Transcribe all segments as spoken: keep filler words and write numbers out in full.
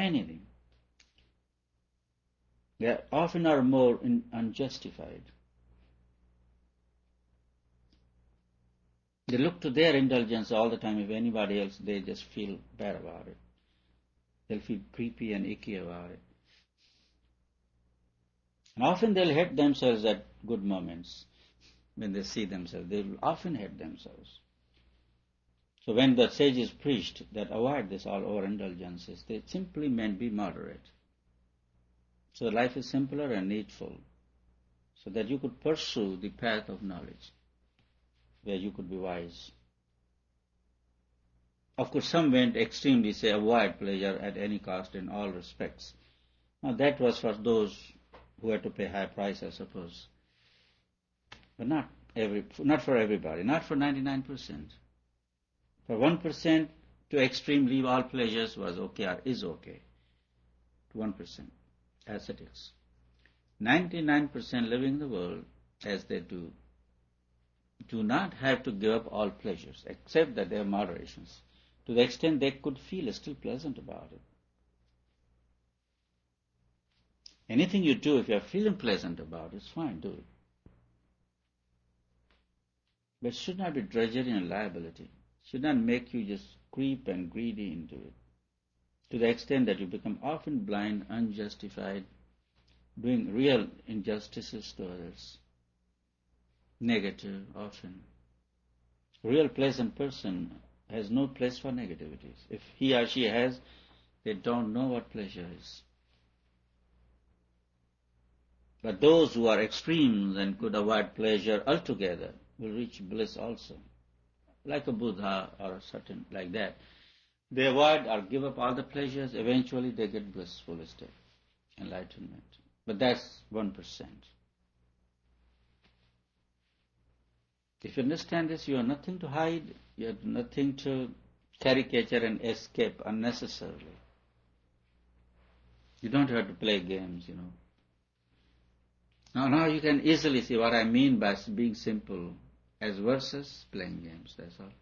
anything. They often are more in, unjustified. They look to their indulgence all the time. If anybody else, they just feel bad about it. They'll feel creepy and icky about it. And often they'll hate themselves at good moments. When they see themselves, they will often hate themselves. So when the sages preached that avoid this all overindulgences, they simply meant be moderate. So life is simpler and needful, so that you could pursue the path of knowledge, where you could be wise. Of course, some went extremely, say, avoid pleasure at any cost in all respects. Now that was for those who had to pay high price, I suppose. But not every, not for everybody, not for ninety-nine percent. For one percent, to extreme leave all pleasures was okay or is okay. To one percent, ascetics. ninety-nine percent living in the world as they do, do not have to give up all pleasures, except that they have moderations, to the extent they could feel still pleasant about it. Anything you do, if you are feeling pleasant about it, it's fine, do it. But it should not be drudgery and liability. It should not make you just creep and greedy into it, to the extent that you become often blind, unjustified, doing real injustices to others. Negative, often. A real pleasant person has no place for negativities. If he or she has, they don't know what pleasure is. But those who are extremes and could avoid pleasure altogether will reach bliss also. Like a Buddha or a certain like that. They avoid or give up all the pleasures, eventually they get blissful state, enlightenment. But that's one percent. If you understand this, you have nothing to hide, you have nothing to caricature and escape unnecessarily. You don't have to play games, you know. Now, now you can easily see what I mean by being simple as versus playing games, that's all.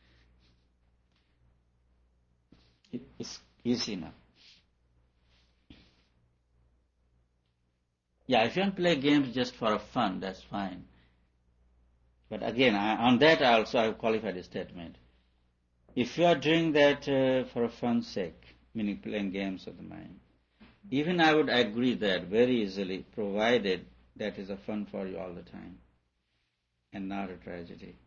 It's easy enough. Yeah, if you want to play games just for fun, that's fine. But again, I, on that also I have qualified a statement. If you are doing that uh, for a fun's sake, meaning playing games of the mind, even I would agree that very easily, provided that is a fun for you all the time and not a tragedy.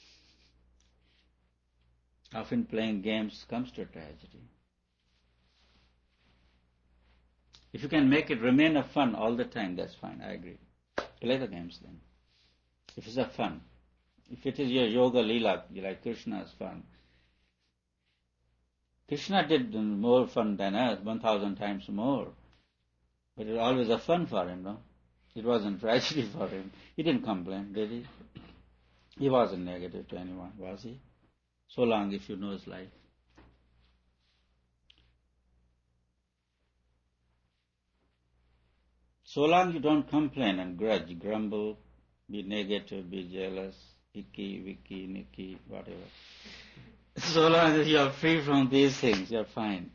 Often playing games comes to a tragedy. If you can make it remain a fun all the time, that's fine, I agree. Play the games then. If it's a fun. If it is your yoga lila, you like Krishna's fun. Krishna did more fun than us, one thousand times more. But it was always a fun for him, no? It wasn't tragedy for him. He didn't complain, did he? He wasn't negative to anyone, was he? So long if you know his life. So long you don't complain and grudge, grumble, be negative, be jealous, icky, wicky, nicky, whatever. So long as you are free from these things, you are fine.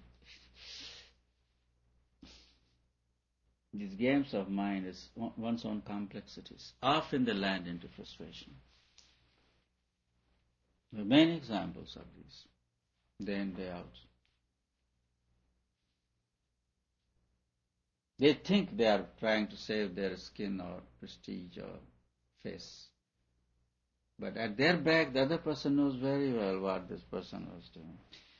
These games of mind is one's own complexities. Often they land into frustration. There are many examples of these, day in, day out. They think they are trying to save their skin or prestige or face. But at their back, the other person knows very well what this person was doing.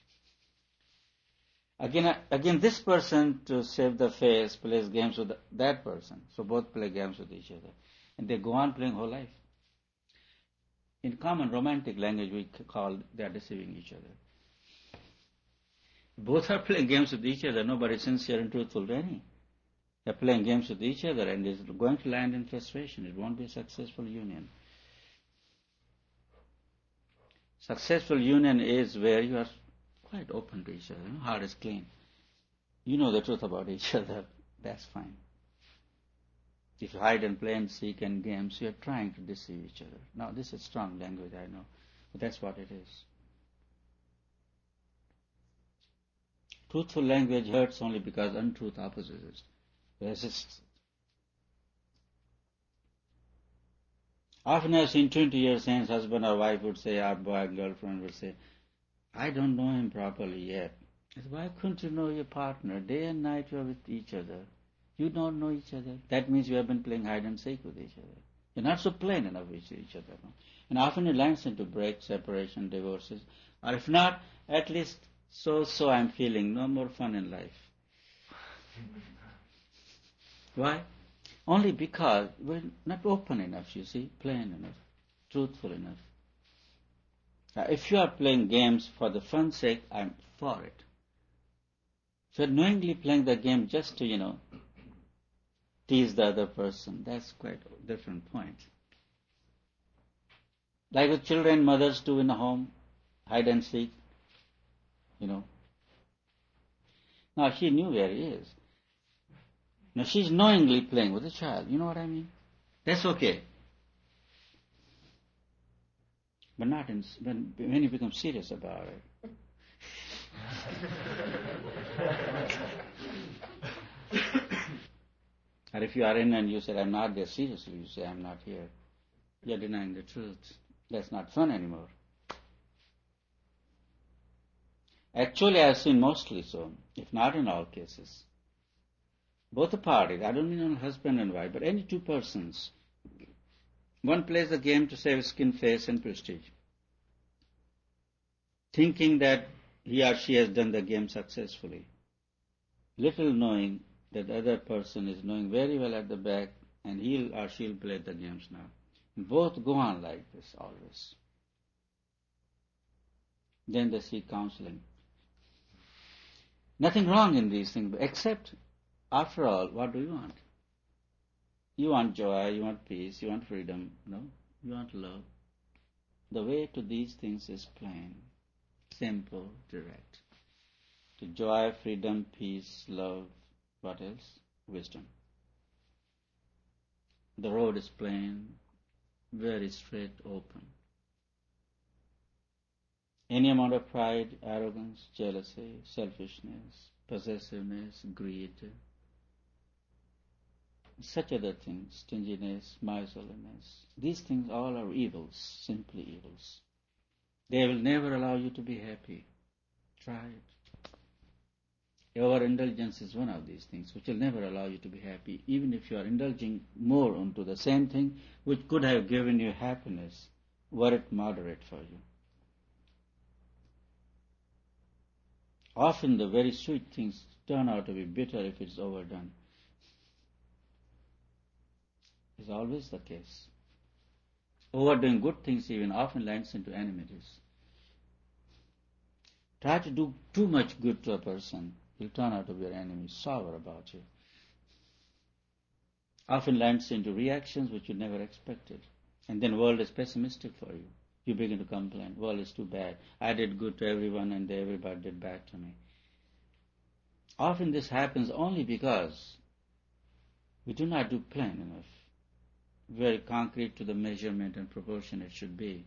Again, again, this person, to save the face, plays games with that person. So both play games with each other. And they go on playing whole life. In common romantic language, we call they are deceiving each other. Both are playing games with each other. Nobody is sincere and truthful to any. They are playing games with each other, and it's going to land in frustration. It won't be a successful union. Successful union is where you are quite open to each other. You know, heart is clean. You know the truth about each other. That's fine. If you hide and play and seek and games, you are trying to deceive each other. Now, this is strong language, I know, but that's what it is. Truthful language hurts only because untruth opposes it, resists. Often I've seen twenty years hence, husband or wife would say, our boy, girlfriend would say, I don't know him properly yet. I said, why couldn't you know your partner? Day and night you are with each other. You don't know each other. That means you have been playing hide and seek with each other. You're not so plain enough with each other. No? And often it lands into break, separation, divorces. Or if not, at least so-so I'm feeling. No more fun in life. Why? Only because we're not open enough, you see, plain enough, truthful enough. Now, if you are playing games for the fun's sake, I'm for it. If you're knowingly playing the game just to, you know, tease the other person, that's quite a different point. Like with children, mothers do in the home, hide and seek, you know. Now, she knew where he is. Now, she's knowingly playing with the child. You know what I mean? That's okay. But not in, when, when you become serious about it. Or if you are in and you say, I'm not there seriously, you say, I'm not here. You're denying the truth. That's not fun anymore. Actually, I've seen mostly so, if not in all cases. Both the parties, I don't mean only husband and wife, but any two persons. One plays the game to save skin, face, and prestige, thinking that he or she has done the game successfully, little knowing that the other person is knowing very well at the back, and he'll or she'll play the games now. Both go on like this always. Then they seek counseling. Nothing wrong in these things, except, after all, what do you want? You want joy, you want peace, you want freedom, no? You want love. The way to these things is plain, simple, direct. To joy, freedom, peace, love, what else? Wisdom. The road is plain, very straight, open. Any amount of pride, arrogance, jealousy, selfishness, possessiveness, greed, such other things, stinginess, miserliness, these things all are evils, simply evils. They will never allow you to be happy. Try it. Overindulgence is one of these things which will never allow you to be happy, even if you are indulging more onto the same thing which could have given you happiness, were it moderate for you. Often the very sweet things turn out to be bitter if it's overdone. It's always the case. Overdoing good things even often lands into enmities. Try to do too much good to a person, he'll turn out to be your enemy, sour about you. Often lands into reactions which you never expected. And then world is pessimistic for you. You begin to complain, world is too bad. I did good to everyone and everybody did bad to me. Often this happens only because we do not do plain enough, very concrete to the measurement and proportion it should be.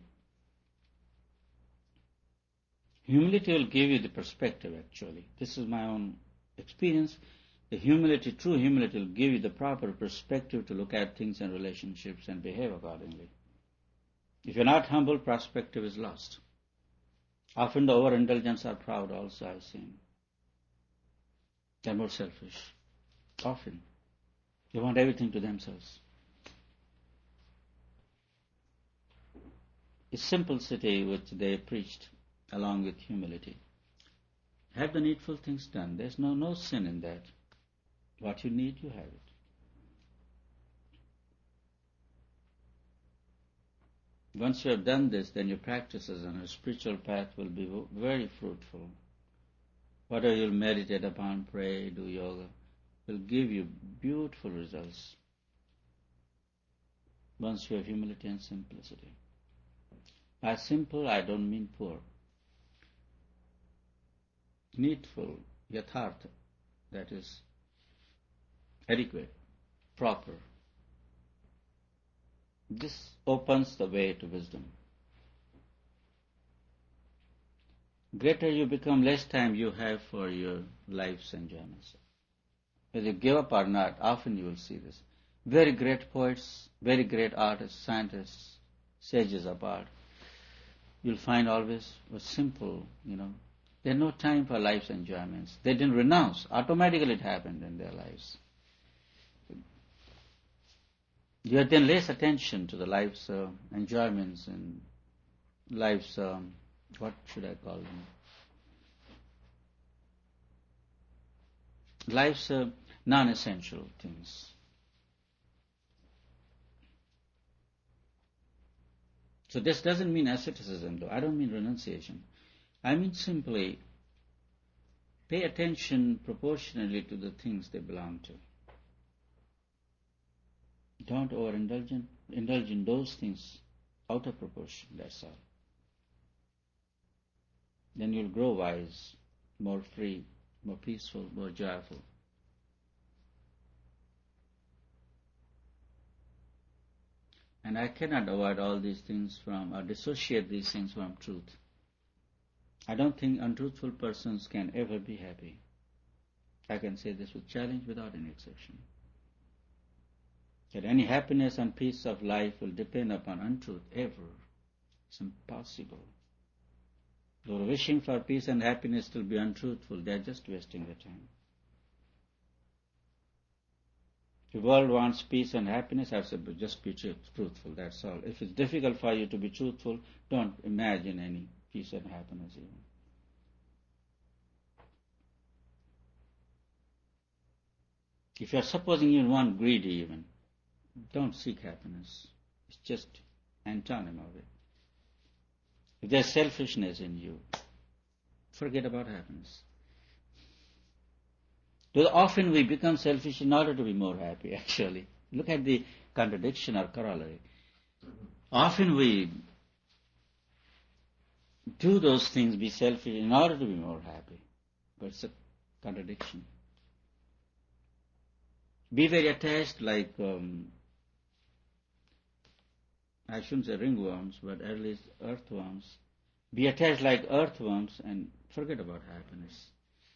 Humility will give you the perspective, actually. This is my own experience. The humility, true humility, will give you the proper perspective to look at things and relationships and behave accordingly. If you're not humble, perspective is lost. Often the overindulgence are proud also, I've seen. They're more selfish. Often. They want everything to themselves. It's simplicity which they preached along with humility. Have the needful things done. There's no, no sin in that. What you need, you have it. Once you have done this, then your practices on a spiritual path will be very fruitful. Whatever you'll meditate upon, pray, do yoga, will give you beautiful results. Once you have humility and simplicity. By simple, I don't mean poor. Needful, yathartha, that is adequate, proper. This opens the way to wisdom. greater you become, less time you have for your life's enjoyments. Whether you give up or not, often you will see this. Very great poets, very great artists, scientists, sages of art, you'll find always was simple, you know. They had no time for life's enjoyments. They didn't renounce. Automatically it happened in their lives. You had then less attention to the life's uh, enjoyments and life's, um, what should I call them? Life's uh, non-essential things. So this doesn't mean asceticism, though. I don't mean renunciation. I mean simply pay attention proportionally to the things they belong to. Don't overindulge in, indulge in those things out of proportion, that's all. Then you'll grow wise, more free, more peaceful, more joyful. And I cannot avoid all these things from, or dissociate these things from truth. I don't think untruthful persons can ever be happy. I can say this with challenge without any exception. That any happiness and peace of life will depend upon untruth ever. It's impossible. Those wishing for peace and happiness to be untruthful, they are just wasting their time. If the world wants peace and happiness, I say just be truthful, that's all. If it's difficult for you to be truthful, don't imagine any peace and happiness even. If you are supposing you want greedy even, don't seek happiness. It's just antonym of it. If there's selfishness in you, forget about happiness. Because often we become selfish in order to be more happy, actually. Look at the contradiction or corollary. Often we do those things, be selfish in order to be more happy. But it's a contradiction. Be very attached like, um, I shouldn't say ringworms, but at least earthworms. Be attached like earthworms and forget about happiness.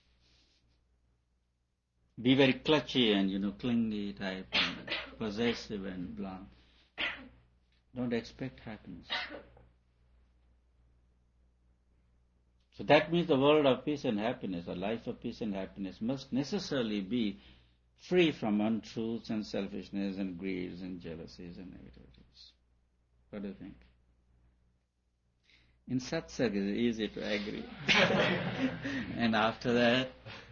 Be very clutchy and, you know, clingy type, and possessive and blunt. Don't expect happiness. So that means the world of peace and happiness, or life of peace and happiness, must necessarily be free from untruths and selfishness and greeds and jealousies and negativities. What do you think? In satsang it's easy to agree. And after that,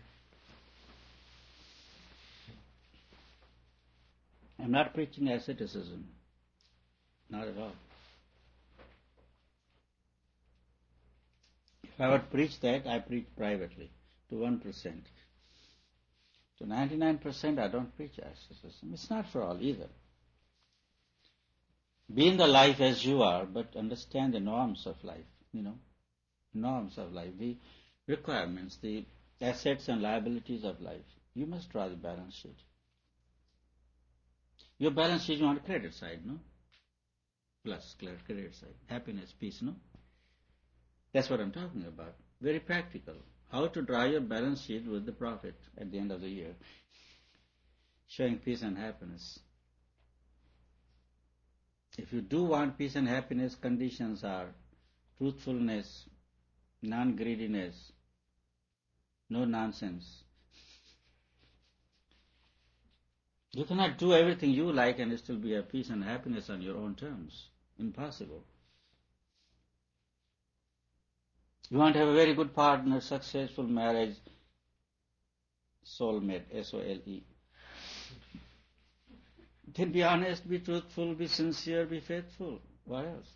I'm not preaching asceticism. Not at all. If I would preach that, I preach privately to one percent. To ninety-nine percent, I don't preach asceticism. It's not for all either. Be in the life as you are, but understand the norms of life, you know, norms of life, the requirements, the assets and liabilities of life. You must draw the balance sheet. Your balance sheet is on the credit side, no? Plus credit side. Happiness, peace, no? That's what I'm talking about. Very practical. How to draw your balance sheet with the profit at the end of the year. Showing peace and happiness. If you do want peace and happiness, conditions are truthfulness, non-greediness, no nonsense. You cannot do everything you like and still be at peace and happiness on your own terms. Impossible. You want to have a very good partner, successful marriage, soulmate, S O L E. Then be honest, be truthful, be sincere, be faithful. What else?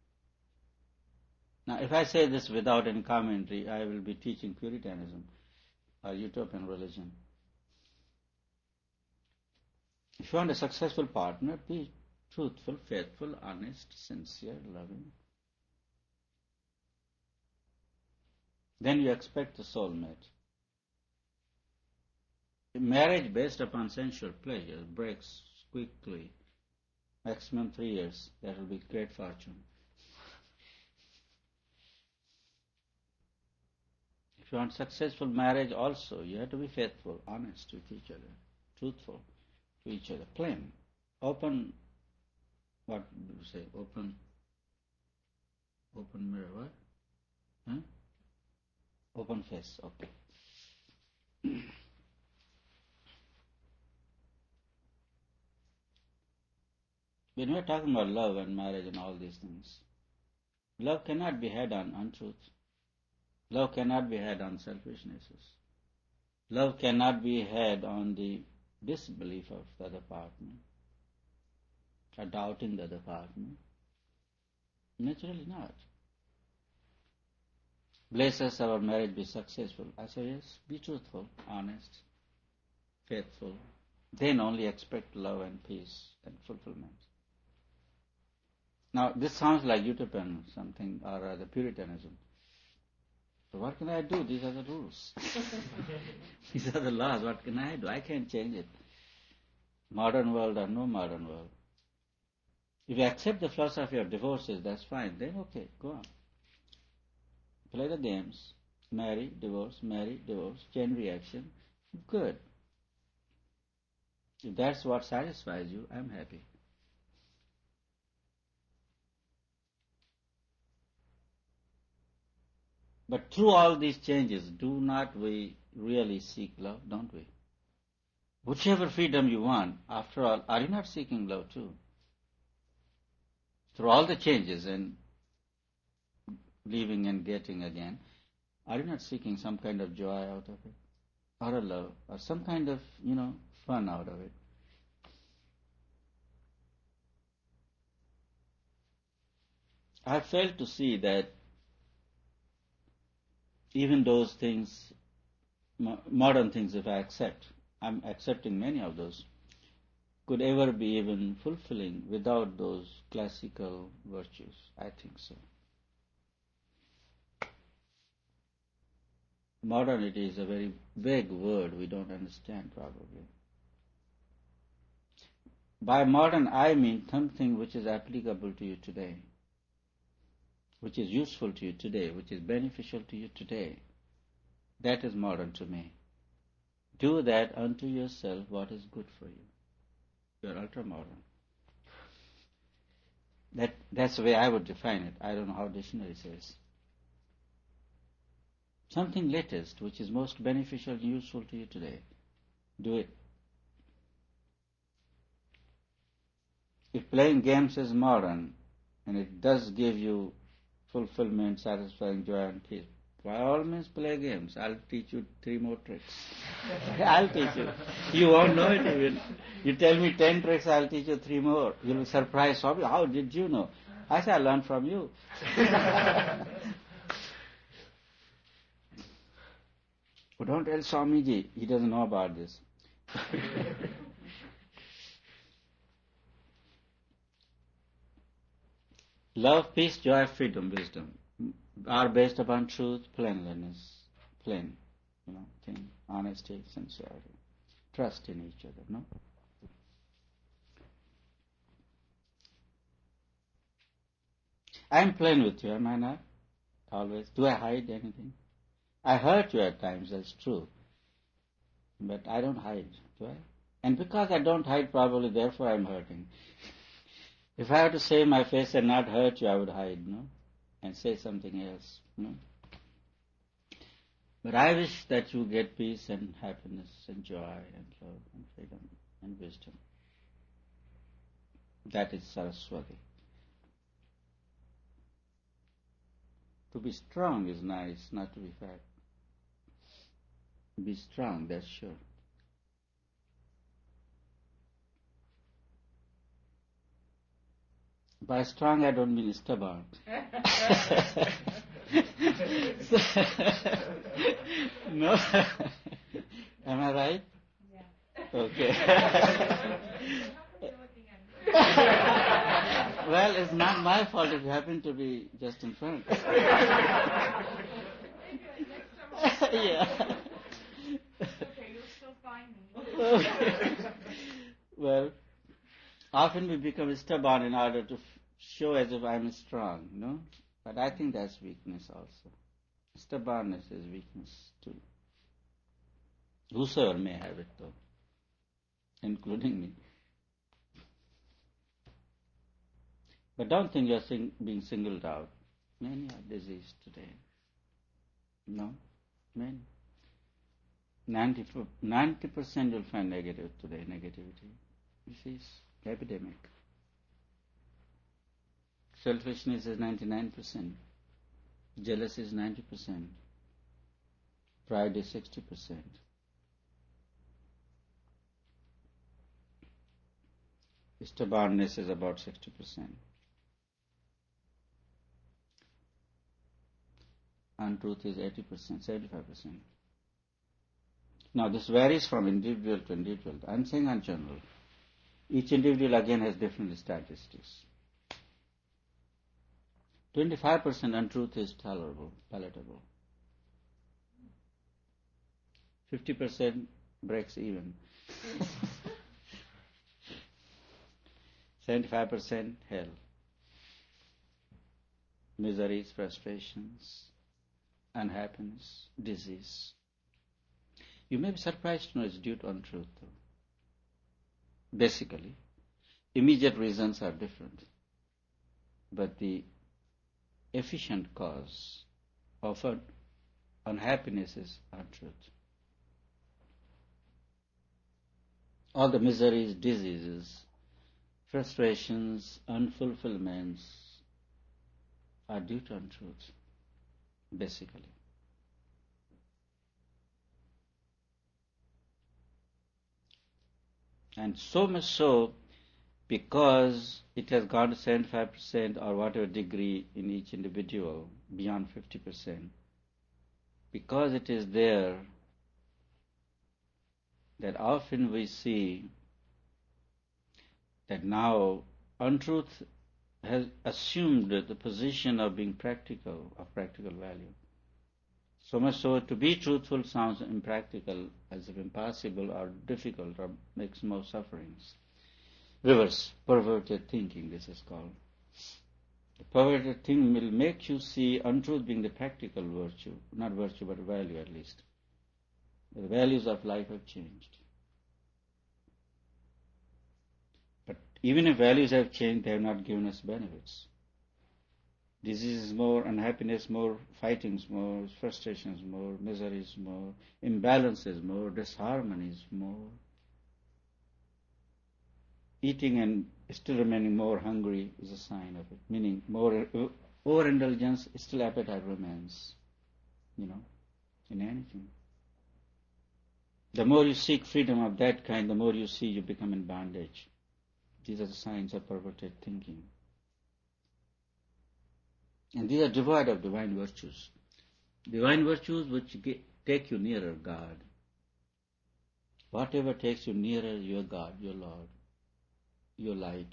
Now, if I say this without any commentary, I will be teaching Puritanism or utopian religion. If you want a successful partner, be truthful, faithful, honest, sincere, loving. Then you expect a soulmate. A marriage based upon sensual pleasure breaks quickly. Maximum three years. That will be great fortune. If you want successful marriage also, you have to be faithful, honest with each other, truthful to each other, plain, open, what do you say, open, open mirror, what? Huh? Open face, okay. When we are talking about love and marriage and all these things, love cannot be had on untruth. Love cannot be had on selfishnesses. Love cannot be had on the disbelief of the other partner, or doubting the other partner. Naturally not. Bless us, our marriage be successful. I say yes, be truthful, honest, faithful. Then only expect love and peace and fulfillment. Now, this sounds like utopian something, or rather Puritanism. So what can I do? These are the rules. These are the laws. What can I do? I can't change it. Modern world or no modern world. If you accept the philosophy of divorces, that's fine. Then okay, go on. Play the games. Marry, divorce, marry, divorce, chain reaction. Good. If that's what satisfies you, I'm happy. But through all these changes, do not we really seek love, don't we? Whichever freedom you want, after all, are you not seeking love too? Through all the changes and leaving and getting again, are you not seeking some kind of joy out of it? Or a love, or some kind of, you know, fun out of it? I failed to see that even those things, modern things, if I accept, I'm accepting many of those, could ever be even fulfilling without those classical virtues. I think so. Modernity is a very vague word we don't understand probably. By modern, I mean something which is applicable to you today, which is useful to you today, which is beneficial to you today. That is modern to me. Do that unto yourself what is good for you. You are ultra-modern. That, that's the way I would define it. I don't know how dictionary says. Something latest, which is most beneficial and useful to you today. Do it. If playing games is modern, and it does give you fulfillment, satisfying joy and peace, by all means play games. I'll teach you three more tricks. I'll teach you. You won't know it even. You tell me ten tricks, I'll teach you three more. You'll be surprised. How did you know? I say, I learned from you. But don't tell Swamiji, he doesn't know about this. Love, peace, joy, freedom, wisdom are based upon truth, plainness, plain, you know, thing, honesty, sincerity, trust in each other, no? I'm plain with you, am I not? Always. Do I hide anything? I hurt you at times, that's true. But I don't hide, do I? And because I don't hide, probably therefore I'm hurting. If I had to save my face and not hurt you, I would hide, no? And say something else, no? But I wish that you get peace and happiness and joy and love and freedom and wisdom. That is Saraswati. To be strong is nice, not to be fat. Be strong, that's sure. By strong, I don't mean stubborn. So, no? Am I right? Yeah. Okay. Well, it's not my fault if you happen to be just in front. Yeah. Okay, you'll still find me. Okay. Well, often we become stubborn in order to f- show as if I'm strong, no? But I think that's weakness also. Stubbornness is weakness too. Whosoever may have it though, including me. But don't think you're sing- being singled out. Many are diseased today. No, many. ninety percent you'll find negative today, negativity. This is epidemic. Selfishness is ninety-nine percent. Jealousy is ninety percent. Pride is sixty percent. Stubbornness is about sixty percent. Untruth is eighty percent, seventy-five percent. Now this varies from individual to individual. I'm saying in general. Each individual again has different statistics. twenty-five percent untruth is tolerable, palatable. fifty percent breaks even. seventy-five percent hell. Miseries, frustrations, unhappiness, disease. You may be surprised to know it's due to untruth though. Basically, immediate reasons are different, but the efficient cause of unhappiness is untruth. All the miseries, diseases, frustrations, unfulfillments are due to untruth, basically. And so much so because it has gone to seventy-five percent or whatever degree in each individual, beyond fifty percent. Because it is there that often we see that now untruth has assumed the position of being practical, of practical value. So much so, to be truthful sounds impractical, as if impossible or difficult, or makes more sufferings. Reverse, perverted thinking, this is called. The perverted thinking will make you see untruth being the practical virtue, not virtue but value at least. The values of life have changed. But even if values have changed, they have not given us benefits. Diseases more, unhappiness more, fightings more, frustrations more, miseries more, imbalances more, disharmonies more. Eating and still remaining more hungry is a sign of it, meaning more overindulgence, still appetite remains, you know, in anything. The more you seek freedom of that kind, the more you see you become in bondage. These are the signs of perverted thinking. And these are devoid of divine virtues. Divine virtues which get, take you nearer God. Whatever takes you nearer your God, your Lord, your light.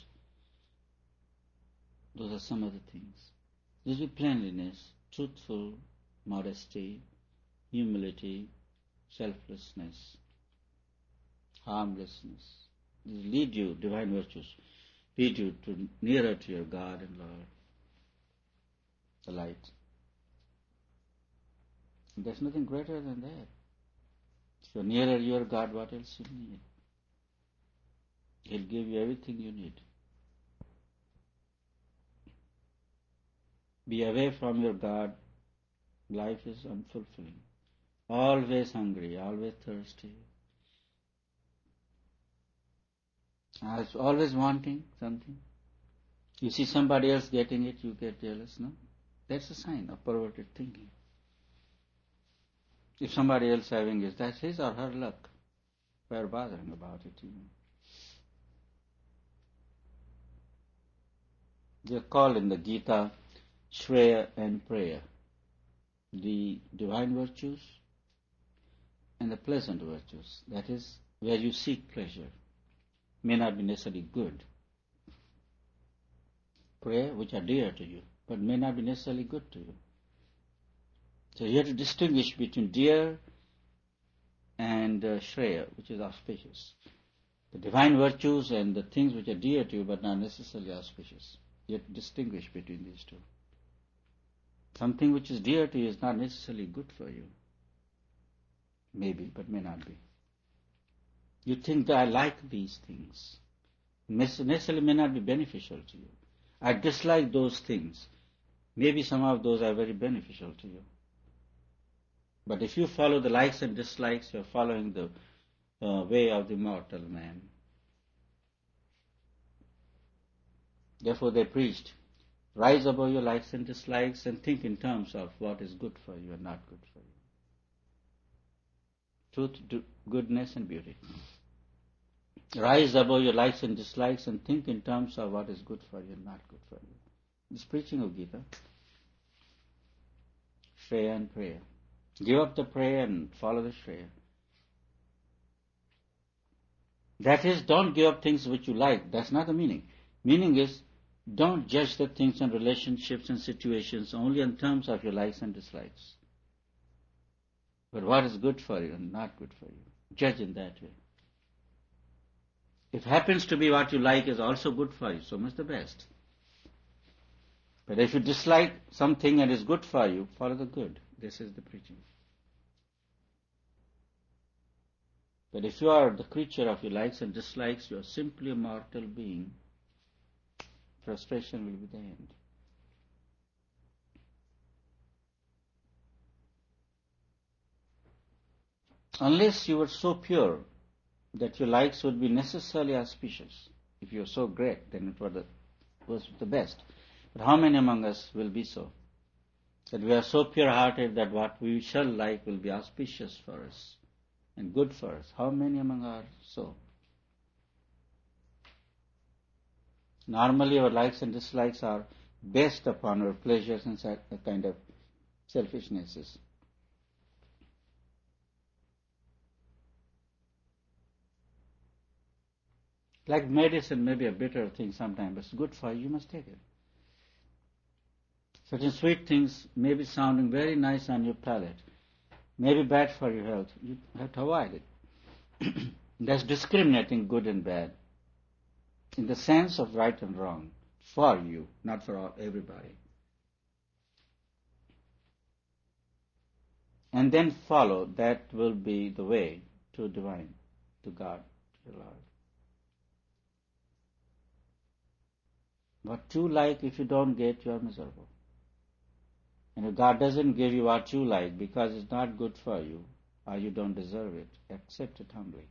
Those are some of the things. This will be cleanliness, truthful, modesty, humility, selflessness, harmlessness. These lead you, divine virtues, lead you to nearer to your God and Lord, the light. And there's nothing greater than that. If you're nearer your God, what else you need? He'll give you everything you need. Be away from your God, life is unfulfilling. Always hungry, always thirsty. Always wanting something. You see somebody else getting it, you get jealous, no? That's a sign of perverted thinking. If somebody else having it, that's his or her luck. We're bothering about it, you know. They're called in the Gita Shreya and Prayer, the divine virtues and the pleasant virtues. That is, where you seek pleasure. May not be necessarily good. Prayer, which are dear to you, but may not be necessarily good to you. So you have to distinguish between dear and uh, Shreya, which is auspicious. The divine virtues and the things which are dear to you, but not necessarily auspicious. You have to distinguish between these two. Something which is dear to you is not necessarily good for you. Maybe, but may not be. You think that I like these things. Necessarily may not be beneficial to you. I dislike those things. Maybe some of those are very beneficial to you. But if you follow the likes and dislikes, you are following the uh, way of the mortal man. Therefore they preached, rise above your likes and dislikes and think in terms of what is good for you and not good for you. Truth, goodness and beauty. Rise above your likes and dislikes and think in terms of what is good for you and not good for you. This preaching of Gita. Shreya and prayer. Give up the prayer and follow the Shreya. That is, don't give up things which you like. That's not the meaning. Meaning is, don't judge the things and relationships and situations only in terms of your likes and dislikes. But what is good for you and not good for you. Judge in that way. If it happens to be what you like is also good for you, so much the best. But if you dislike something and is good for you, follow the good. This is the preaching. But if you are the creature of your likes and dislikes, you are simply a mortal being. Frustration will be the end. Unless you were so pure that your likes would be necessarily auspicious. If you are so great, then it was the, was the best. But how many among us will be so? That we are so pure-hearted that what we shall like will be auspicious for us and good for us. How many among us are so? Normally our likes and dislikes are based upon our pleasures and a kind of selfishnesses. Like medicine may be a bitter thing sometimes, but it's good for you, you must take it. Certain sweet things may be sounding very nice on your palate, may be bad for your health. You have to avoid it. That's discriminating good and bad in the sense of right and wrong for you, not for all, everybody. And then follow. That will be the way to divine, to God, to the Lord. What you like, if you don't get, you are miserable. And if God doesn't give you what you like because it's not good for you, or you don't deserve it, accept it humbly.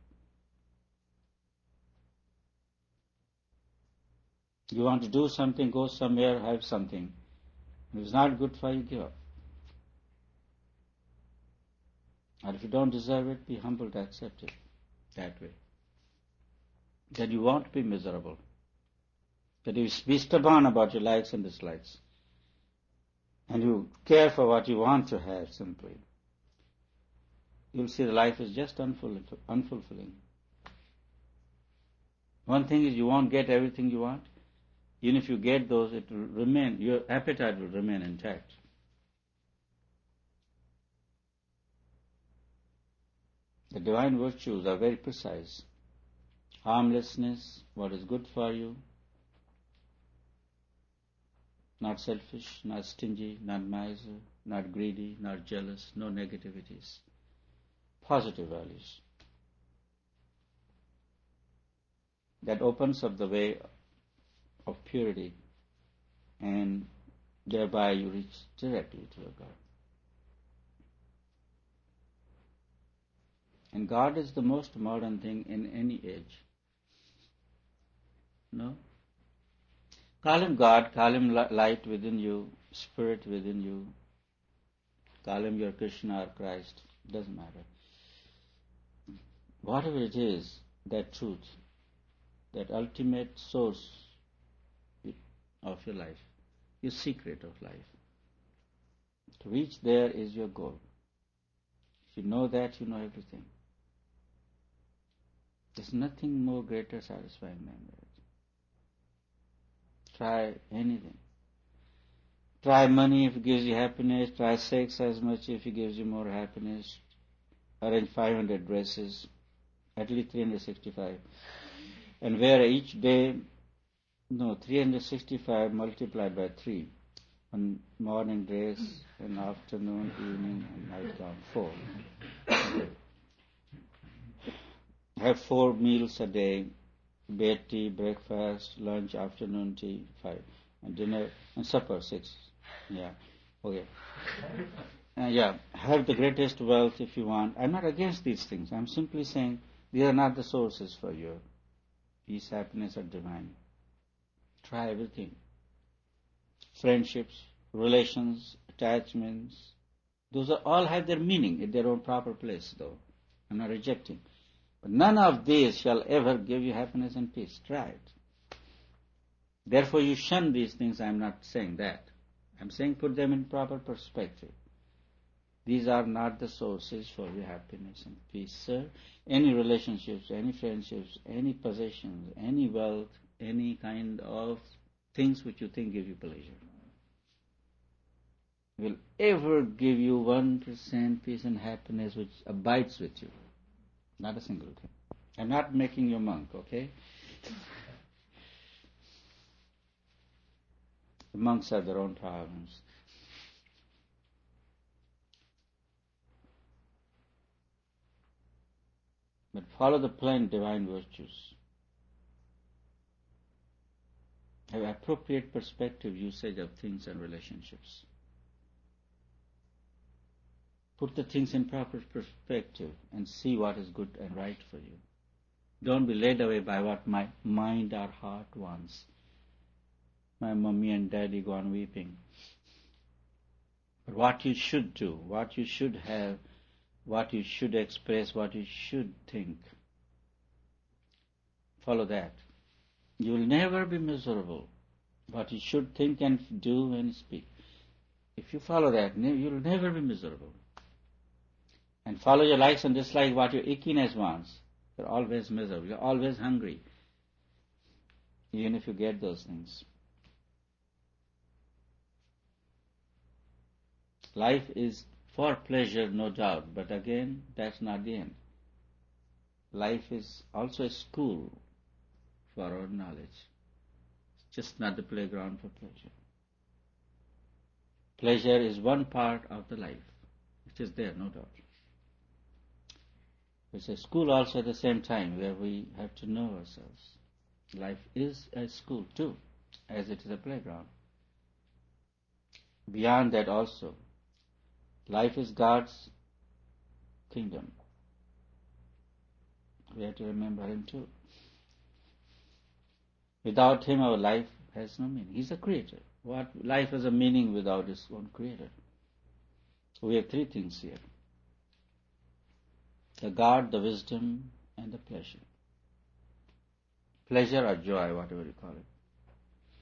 You want to do something, go somewhere, have something. If it's not good for you, give up. Or if you don't deserve it, be humble to accept it that way. Then you won't be miserable. But if you be stubborn about your likes and dislikes, and you care for what you want to have simply, you'll see the life is just unfulfilling. One thing is you won't get everything you want. Even if you get those, it will remain, your appetite will remain intact. The divine virtues are very precise. Harmlessness, what is good for you, not selfish, not stingy, not miser, not greedy, not jealous, no negativities. Positive values. That opens up the way of purity, and thereby you reach directly to your God. And God is the most modern thing in any age. No? Call him God, call him light within you, spirit within you, call him your Krishna or Christ, doesn't matter. Whatever it is, that truth, that ultimate source of your life, your secret of life. To reach there is your goal. If you know that, you know everything. There's nothing more greater satisfying than that. Try anything. Try money if it gives you happiness. Try sex as much if it gives you more happiness. Arrange five hundred dresses, at least three hundred sixty-five. And wear each day, no, three hundred sixty-five multiplied by three. one morning dress, an afternoon, evening, and nightgown. Four. Okay. Have four meals a day, bed tea, breakfast, lunch, afternoon tea, five, and dinner and supper, six. Yeah. Okay. Uh, yeah. Have the greatest wealth if you want. I'm not against these things. I'm simply saying these are not the sources for your peace, happiness, or divine. Try everything. Friendships, relations, attachments. Those are all have their meaning in their own proper place, though. I'm not rejecting. But none of these shall ever give you happiness and peace. Try it. Therefore you shun these things. I'm not saying that. I'm saying put them in proper perspective. These are not the sources for your happiness and peace, sir. Any relationships, any friendships, any possessions, any wealth, any kind of things which you think give you pleasure will ever give you one percent peace and happiness which abides with you. Not a single thing. I'm not making you a monk, okay? The monks have their own problems. But follow the plain divine virtues. Have appropriate perspective usage of things and relationships. Put the things in proper perspective and see what is good and right for you. Don't be led away by what my mind or heart wants. My mommy and daddy go on weeping. But what you should do, what you should have, what you should express, what you should think, follow that. You will never be miserable. What you should think and do and speak. If you follow that, you will never be miserable. And follow your likes and dislikes, what your ickiness wants. You're always miserable. You're always hungry. Even if you get those things. Life is for pleasure, no doubt. But again, that's not the end. Life is also a school for our knowledge. It's just not the playground for pleasure. Pleasure is one part of the life. It is there, no doubt. It's a school also at the same time where we have to know ourselves. Life is a school too, as it is a playground. Beyond that also, life is God's kingdom. We have to remember Him too. Without Him, our life has no meaning. He's a creator. What life has a meaning without His own creator? So we have three things here. The God, the wisdom, and the pleasure. Pleasure or joy, whatever you call it.